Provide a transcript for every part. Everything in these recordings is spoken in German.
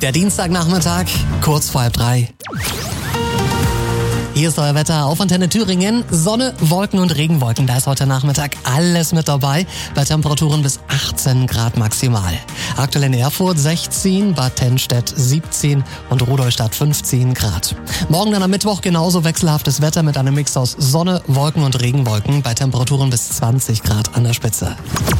Der Dienstagnachmittag, kurz vor 2:30. Hier ist euer Wetter auf Antenne Thüringen. Sonne, Wolken und Regenwolken. Da ist heute Nachmittag alles mit dabei. Bei Temperaturen bis 18 Grad maximal. Aktuell in Erfurt 16, Bad Tennstedt 17 und Rudolstadt 15 Grad. Morgen dann am Mittwoch genauso wechselhaftes Wetter mit einem Mix aus Sonne, Wolken und Regenwolken. Bei Temperaturen bis 20 Grad an der Spitze.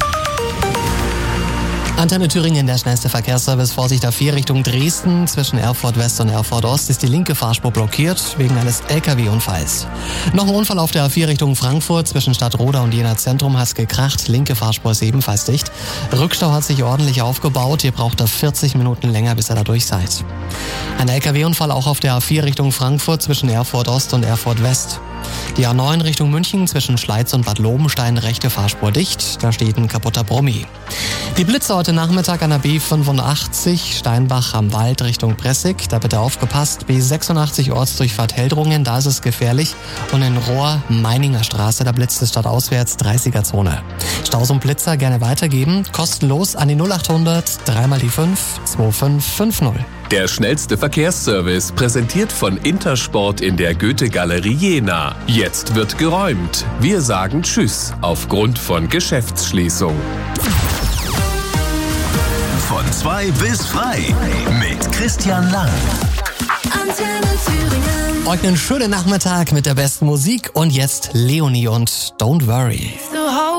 Antenne Thüringen, der schnellste Verkehrsservice. Vorsicht A4 Richtung Dresden. Zwischen Erfurt West und Erfurt Ost ist die linke Fahrspur blockiert wegen eines LKW-Unfalls. Noch ein Unfall auf der A4 Richtung Frankfurt. Zwischen Stadtroda und Jena Zentrum hat's gekracht. Linke Fahrspur ist ebenfalls dicht. Rückstau hat sich ordentlich aufgebaut. Ihr braucht da 40 Minuten länger, bis ihr da durch seid. Ein LKW-Unfall auch auf der A4 Richtung Frankfurt zwischen Erfurt Ost und Erfurt West. Die A9 Richtung München zwischen Schleiz und Bad Lobenstein, rechte Fahrspur dicht. Da steht ein kaputter Brummi. Die Blitze heute Nachmittag an der B85 Steinbach am Wald Richtung Pressig. Da bitte aufgepasst. B86 Ortsdurchfahrt Heldrungen, da ist es gefährlich. Und in Rohr Meininger Straße, da blitzt es stadtauswärts 30er-Zone. Staus und Blitzer gerne weitergeben. Kostenlos an die 0800 3 die 5 2550. Der schnellste Verkehrsservice, präsentiert von Intersport in der Goethe-Galerie Jena. Jetzt wird geräumt. Wir sagen Tschüss aufgrund von Geschäftsschließung. Von 2 bis frei mit Christian Lang. Antenne Thüringen. Euch einen schönen Nachmittag mit der besten Musik und jetzt Leonie und Don't Worry.